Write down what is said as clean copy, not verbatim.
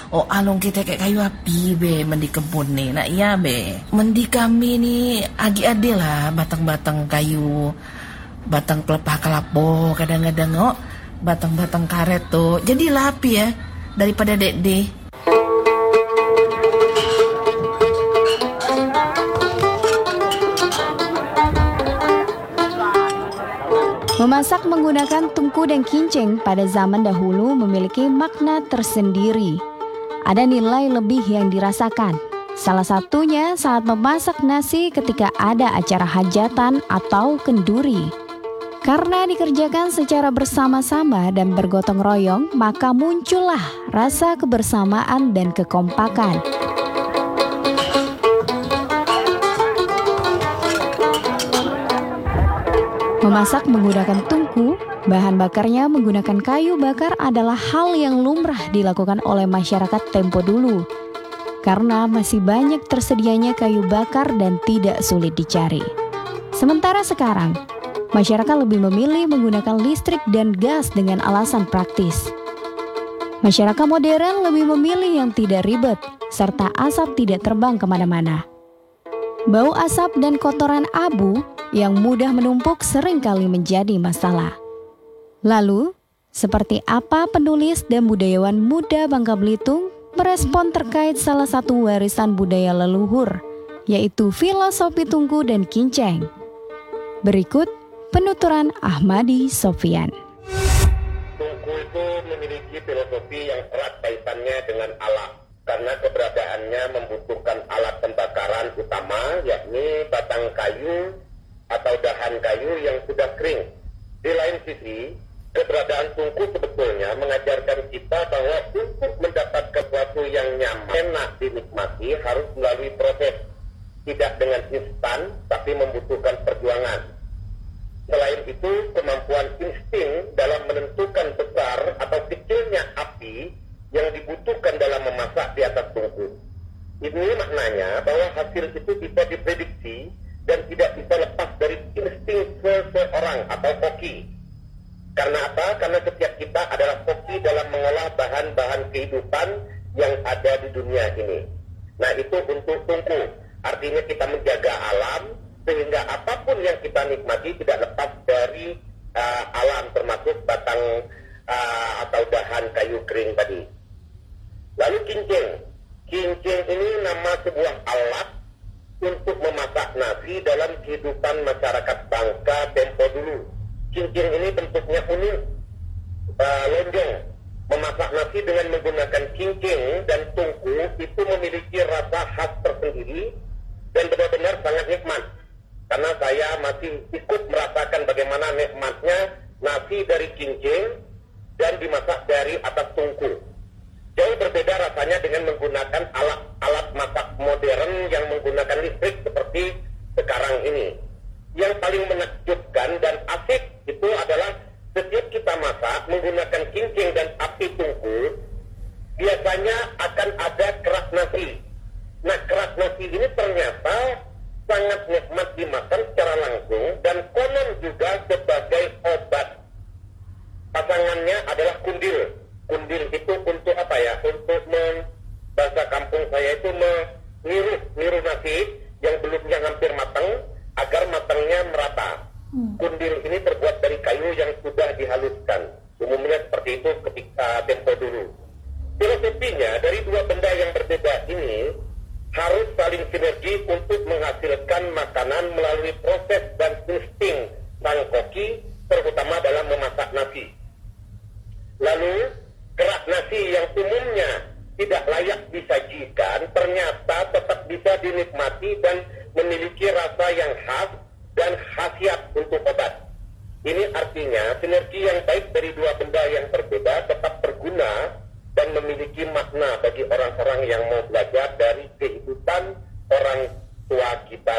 Oh alung kita kayak kayu api be mendi kebun nih. Nah iya be. Mendi kami nih agi ade lah batang-batang kayu, batang pelepah kelapo kadang-kadang batang-batang karet tuh. Jadi api ya daripada dek. Memasak menggunakan tungku dan kincing pada zaman dahulu memiliki makna tersendiri. Ada nilai lebih yang dirasakan. Salah satunya saat memasak nasi ketika ada acara hajatan atau kenduri. Karena dikerjakan secara bersama-sama dan bergotong royong, maka muncullah rasa kebersamaan dan kekompakan. Memasak menggunakan tungku, bahan bakarnya menggunakan kayu bakar adalah hal yang lumrah dilakukan oleh masyarakat tempo dulu. Karena masih banyak tersedianya kayu bakar dan tidak sulit dicari. Sementara sekarang, masyarakat lebih memilih menggunakan listrik dan gas dengan alasan praktis. Masyarakat modern lebih memilih yang tidak ribet, serta asap tidak terbang kemana-mana. Bau asap dan kotoran abu yang mudah menumpuk seringkali menjadi masalah. Lalu, seperti apa penulis dan budayawan muda Bangka Belitung merespon terkait salah satu warisan budaya leluhur, yaitu filosofi tungku dan kinceng? Berikut penuturan Ahmadi Sofyan. Tungku itu memiliki filosofi yang erat kaitannya dengan alam, karena keberadaannya membutuhkan alat pembakaran utama, yakni batang kayu atau dahan kayu yang sudah kering. Di lain sisi, keberadaan tungku sebetulnya mengajarkan kita bahwa untuk mendapatkan sesuatu yang nyaman, enak dinikmati harus melalui proses, tidak dengan instan, tapi membutuhkan perjuangan. Selain itu, kemampuan insting dalam menentukan besar atau kecilnya api yang dibutuhkan dalam memasak di atas tungku. Ini maknanya bahwa hasil itu bisa diprediksi dan tidak bisa lepas dari insting seseorang atau koki. Karena apa? Karena setiap kita adalah koki dalam mengolah bahan-bahan kehidupan yang ada di dunia ini. Nah itu untuk tungku. Artinya kita menjaga alam sehingga apapun yang kita nikmati tidak lepas dari alam, termasuk batang atau dahan kayu kering tadi. Lalu kincing. Kincing ini nama sebuah alat untuk memasak nasi dalam kehidupan masyarakat Bangka tempo dulu. Kincing ini bentuknya unik, lonjong. Memasak nasi dengan menggunakan kincing dan tungku itu memiliki rasa khas tersendiri dan benar-benar sangat nikmat. Karena saya masih ikut merasakan bagaimana nikmatnya nasi dari kincing dan dimasak dari atas tungku. Jauh berbeda rasanya dengan menggunakan alat masak modern yang menggunakan listrik seperti sekarang ini. Yang paling menakjubkan dan asik itu adalah setiap kita masak menggunakan kincing dan api tungku, biasanya akan ada kerak nasi. Nah, kerak nasi ini ternyata sangat nikmat dimakan secara langsung dan konon juga sebagai obat. Pasangannya adalah kundil. Kundil itu untuk apa ya? Untuk bahasa kampung saya itu meniru nasi yang belumnya hampir matang agar matangnya merata. Kundil ini terbuat dari kayu yang sudah dihaluskan. Umumnya seperti itu ketika tempo dulu. Filosofinya dari dua benda yang berbeda ini harus saling sinergi untuk menghasilkan makanan melalui proses dan insting sang koki, terutama dalam memasak nasi. Lalu, kerak nasi yang umumnya tidak layak disajikan ternyata tetap bisa dinikmati dan memiliki rasa yang khas dan khasiat untuk obat. Ini artinya sinergi yang baik dari dua benda yang berbeda tetap berguna dan memiliki makna bagi orang-orang yang mau belajar dari kehidupan orang tua kita